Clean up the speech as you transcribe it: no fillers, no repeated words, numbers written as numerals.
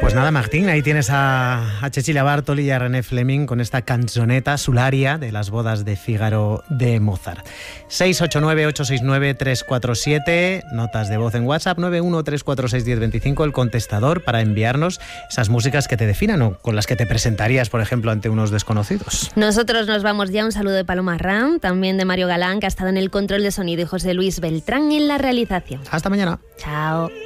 Pues nada, Martín, ahí tienes a Cecilia Bartoli y a René Fleming con esta canzoneta Sularia de las bodas de Fígaro de Mozart. 689-869-347, notas de voz en WhatsApp, 913461025, el contestador para enviarnos esas músicas que te definan o con las que te presentarías, por ejemplo, ante unos desconocidos. Nosotros nos vamos ya. Un saludo de Paloma Ram, también de Mario Galán, que ha estado en el control de sonido, y José Luis Beltrán en la realización. Hasta mañana. Chao.